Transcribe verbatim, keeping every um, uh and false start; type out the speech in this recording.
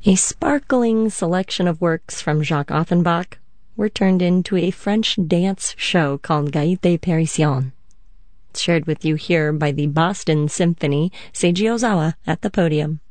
A sparkling selection of works from Jacques Offenbach were turned into a French dance show called Gaieté Parisienne. Shared with you here by the Boston Symphony, Seiji Ozawa at the podium.